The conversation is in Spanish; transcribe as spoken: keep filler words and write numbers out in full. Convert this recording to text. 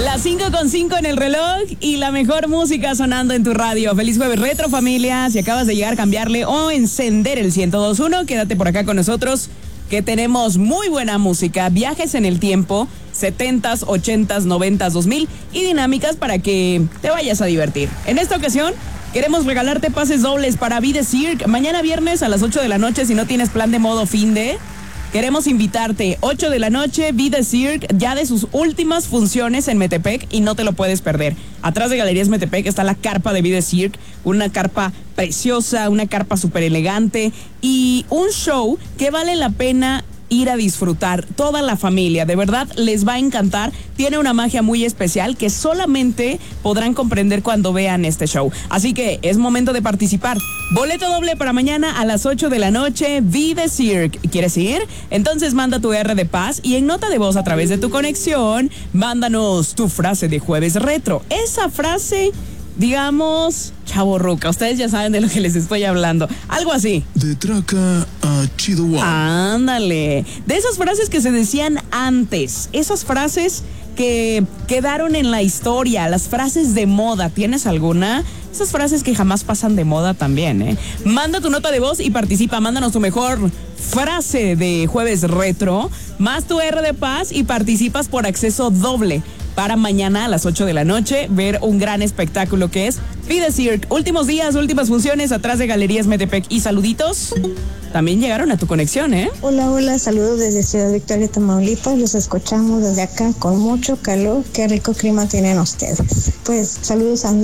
Las cinco con cinco en el reloj y la mejor música sonando en tu radio. Feliz jueves retro, familia. Si acabas de llegar, cambiarle o encender el ciento dos punto uno, quédate por acá con nosotros, que tenemos muy buena música, viajes en el tiempo, setentas, ochentas, noventas, dos mil y dinámicas para que te vayas a divertir. En esta ocasión, queremos regalarte pases dobles para Be The Cirque. Mañana viernes a las ocho de la noche, si no tienes plan de modo fin de... Queremos invitarte, ocho de la noche, Be The Cirque, ya de sus últimas funciones en Metepec y no te lo puedes perder. Atrás de Galerías Metepec está la carpa de Be The Cirque, una carpa preciosa, una carpa súper elegante y un show que vale la pena ir a disfrutar. Toda la familia, de verdad, les va a encantar. Tiene una magia muy especial que solamente podrán comprender cuando vean este show. Así que es momento de participar. Boleto doble para mañana a las ocho de la noche, Be The Cirque. ¿Quieres ir? Entonces manda tu R de paz y en nota de voz a través de tu conexión, mándanos tu frase de jueves retro. Esa frase, digamos, chavorruca. Ustedes ya saben de lo que les estoy hablando. Algo así. De traca a Chihuahua. Ándale. De esas frases que se decían antes. Esas frases que quedaron en la historia. Las frases de moda. ¿Tienes alguna? Esas frases que jamás pasan de moda también, ¿eh? Manda tu nota de voz y participa. Mándanos tu mejor frase de jueves retro, más tu R de paz y participas por acceso doble para mañana a las ocho de la noche ver un gran espectáculo que es Be The Cirque. Últimos días, últimas funciones atrás de Galerías Metepec. Y saluditos también llegaron a tu conexión, ¿eh? Hola, hola, saludos desde Ciudad Victoria, Tamaulipas. Los escuchamos desde acá con mucho calor. Qué rico clima tienen ustedes. Pues saludos a